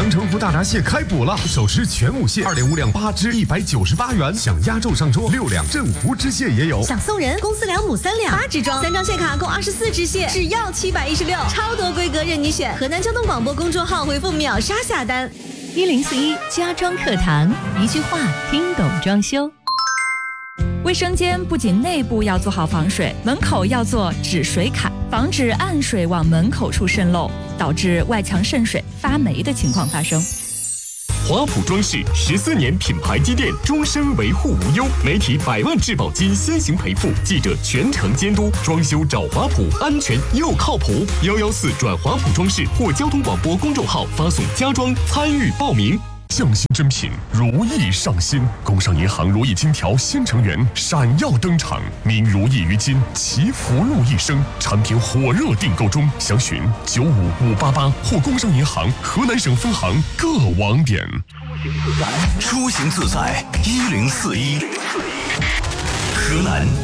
阳澄湖大闸蟹开补了，手吃全五蟹2.5两8只198元，想压轴上桌6两镇湖知蟹也有。 想送人，公司2亩3两8只装，3张蟹卡共24只蟹，只要716，超多规格任你选。河南交通广播公众号回复秒杀下单。 1041家装课堂，一句话听懂装修。卫生间不仅内部要做好防水，门口要做止水坎，防止暗水往门口处渗漏，导致外墙渗水发霉的情况发生。 华普装饰14年品牌积淀，终身维护无忧，媒体100万质保金先行赔付，记者全程监督，装修找华普，安全又靠谱。114转华普装饰或交通广播公众号发送家装参与报名。 匠心珍品，如意上新。工商银行如意金条新成员闪耀登场，您如意于金，祈福禄一生。产品火热订购中，详询95588或工商银行河南省分行各网点。 出行自在，1041。河南